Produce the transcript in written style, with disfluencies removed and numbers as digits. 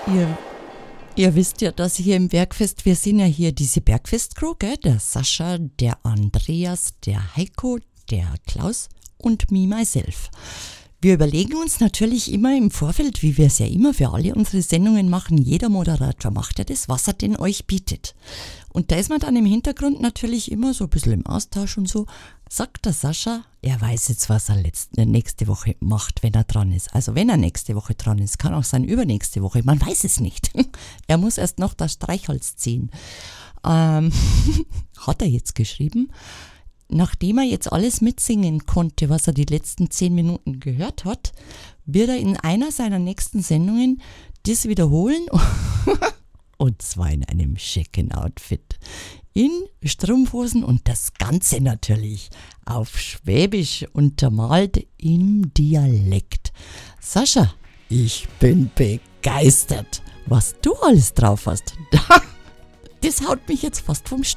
Ihr wisst ja, dass hier im Bergfest, wir sind ja hier diese Bergfest-Crew, gell? Der Sascha, der Andreas, der Heiko, der Klaus und me, myself. Wir überlegen uns natürlich immer im Vorfeld, wie wir es ja immer für alle unsere Sendungen machen, jeder Moderator macht ja das, was er denn euch bietet. Und da ist man dann im Hintergrund natürlich immer so ein bisschen im Austausch und so. Sagt der Sascha, er weiß jetzt, was er nächste Woche macht, wenn er dran ist. Also wenn er nächste Woche dran ist, kann auch sein übernächste Woche, man weiß es nicht. Er muss erst noch das Streichholz ziehen. Hat er jetzt geschrieben. Nachdem er jetzt alles mitsingen konnte, was er die letzten 10 Minuten gehört hat, wird er in einer seiner nächsten Sendungen das wiederholen. Und zwar in einem schicken Outfit. In Strumpfhosen und das Ganze natürlich auf Schwäbisch untermalt im Dialekt. Sascha, ich bin begeistert, was du alles drauf hast. Das haut mich jetzt fast vom Stuhl.